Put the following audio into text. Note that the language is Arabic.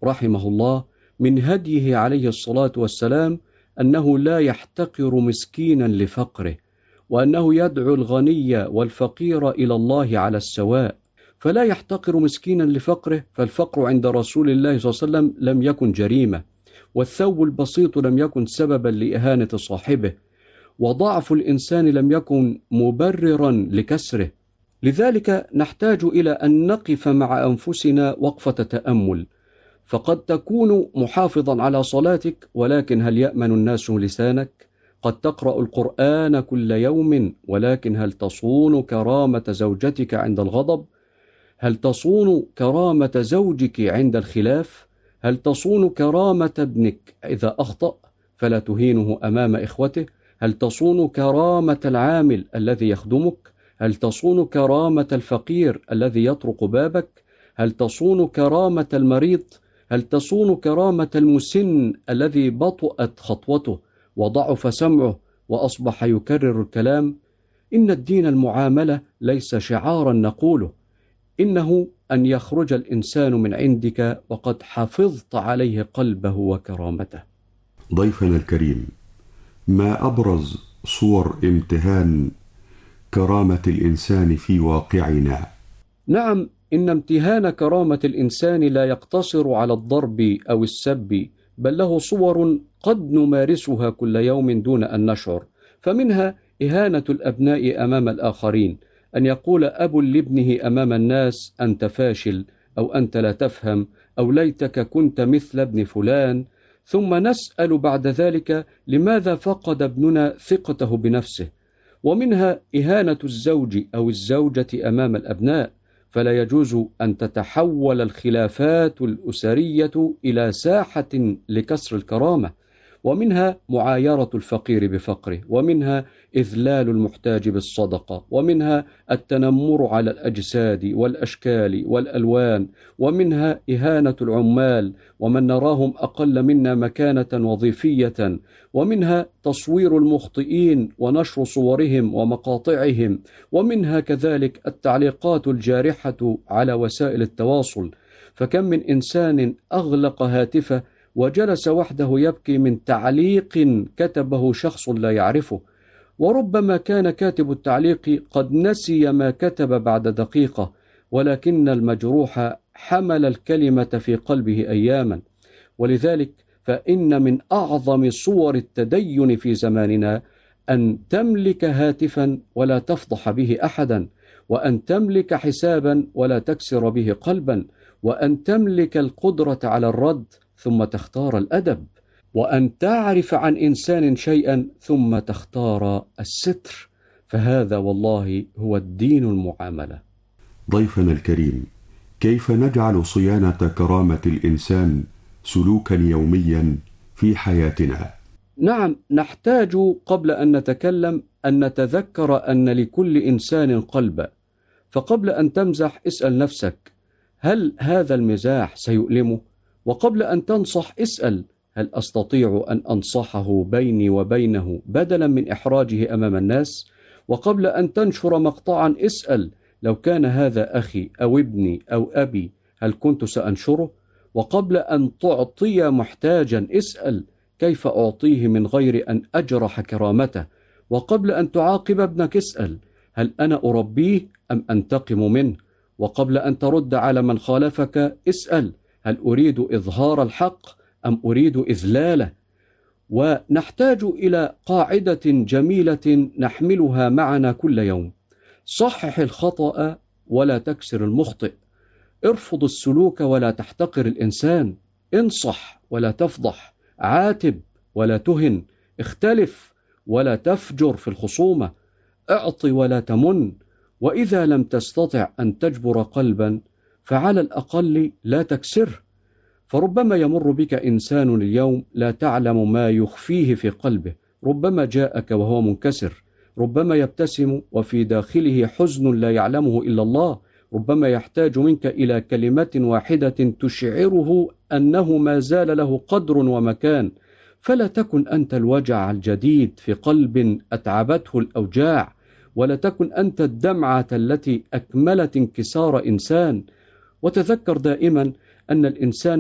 رحمه الله من هديه عليه الصلاة والسلام أنه لا يحتقر مسكينا لفقره، وأنه يدعو الغني والفقير إلى الله على السواء، فلا يحتقر مسكينا لفقره، فالفقر عند رسول الله صلى الله عليه وسلم لم يكن جريمة، والثوب البسيط لم يكن سببا لإهانة صاحبه، وضعف الإنسان لم يكن مبررا لكسره. لذلك نحتاج إلى أن نقف مع أنفسنا وقفة تأمل، فقد تكون محافظا على صلاتك، ولكن هل يأمن الناس لسانك؟ قد تقرأ القرآن كل يوم، ولكن هل تصون كرامة زوجتك عند الغضب؟ هل تصون كرامة زوجك عند الخلاف؟ هل تصون كرامة ابنك إذا أخطأ فلا تهينه أمام إخوته؟ هل تصون كرامة العامل الذي يخدمك؟ هل تصون كرامة الفقير الذي يطرق بابك؟ هل تصون كرامة المريض؟ هل تصون كرامة المسن الذي بطأت خطوته وضعف سمعه وأصبح يكرر الكلام؟ إن الدين المعاملة ليس شعارا نقوله، إنه أن يخرج الإنسان من عندك وقد حفظت عليه قلبه وكرامته. ضيفنا الكريم، ما أبرز صور امتهان كرامة الإنسان في واقعنا؟ نعم، إن امتهان كرامة الإنسان لا يقتصر على الضرب أو السب، بل له صور قد نمارسها كل يوم دون أن نشعر. فمنها إهانة الأبناء أمام الآخرين، أن يقول أب لابنه أمام الناس: أنت فاشل، أو أنت لا تفهم، أو ليتك كنت مثل ابن فلان، ثم نسأل بعد ذلك لماذا فقد ابننا ثقته بنفسه. ومنها إهانة الزوج أو الزوجة أمام الأبناء، فلا يجوز أن تتحول الخلافات الأسرية إلى ساحة لكسر الكرامة. ومنها معايرة الفقير بفقره، ومنها إذلال المحتاج بالصدقة، ومنها التنمر على الأجساد والأشكال والألوان، ومنها إهانة العمال ومن نراهم أقل منا مكانة وظيفية، ومنها تصوير المخطئين ونشر صورهم ومقاطعهم، ومنها كذلك التعليقات الجارحة على وسائل التواصل. فكم من إنسان أغلق هاتفه وجلس وحده يبكي من تعليق كتبه شخص لا يعرفه، وربما كان كاتب التعليق قد نسي ما كتب بعد دقيقة، ولكن المجروح حمل الكلمة في قلبه أياما. ولذلك فإن من أعظم صور التدين في زماننا أن تملك هاتفا ولا تفضح به أحدا، وأن تملك حسابا ولا تكسر به قلبا، وأن تملك القدرة على الرد ثم تختار الأدب، وأن تعرف عن إنسان شيئا ثم تختار الستر. فهذا والله هو الدين المعاملة. ضيفنا الكريم، كيف نجعل صيانة كرامة الإنسان سلوكا يوميا في حياتنا؟ نعم، نحتاج قبل أن نتكلم أن نتذكر أن لكل إنسان قلبا، فقبل أن تمزح اسأل نفسك: هل هذا المزاح سيؤلمه؟ وقبل أن تنصح اسأل: هل أستطيع أن أنصحه بيني وبينه بدلا من إحراجه أمام الناس؟ وقبل أن تنشر مقطعا اسأل: لو كان هذا أخي أو ابني أو أبي هل كنت سأنشره؟ وقبل أن تعطي محتاجا اسأل: كيف أعطيه من غير أن أجرح كرامته؟ وقبل أن تعاقب ابنك اسأل: هل أنا أربيه أم أنتقم منه؟ وقبل أن ترد على من خالفك اسأل: هل أريد إظهار الحق أم أريد إذلاله؟ ونحتاج إلى قاعدة جميلة نحملها معنا كل يوم: صحح الخطأ ولا تكسر المخطئ، ارفض السلوك ولا تحتقر الإنسان، انصح ولا تفضح، عاتب ولا تهن، اختلف ولا تفجر في الخصومة، اعط ولا تمن. وإذا لم تستطع أن تجبر قلبا فعلى الأقل لا تكسره، فربما يمر بك إنسان اليوم لا تعلم ما يخفيه في قلبه، ربما جاءك وهو منكسر، ربما يبتسم وفي داخله حزن لا يعلمه إلا الله، ربما يحتاج منك إلى كلمة واحدة تشعره أنه ما زال له قدر ومكان. فلا تكن أنت الوجع الجديد في قلب أتعبته الأوجاع، ولا تكن أنت الدمعة التي أكملت انكسار إنسان. وتذكر دائما أن الإنسان